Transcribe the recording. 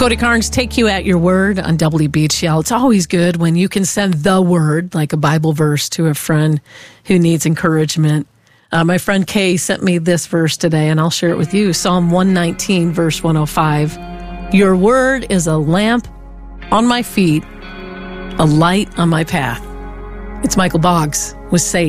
Cody Carnes, take you at your word on WBHL. It's always good when you can send the word, like a Bible verse, to a friend who needs encouragement. My friend Kay sent me this verse today, and I'll share it with you. Psalm 119, verse 105. Your word is a lamp on my feet, a light on my path. It's Michael Boggs with Say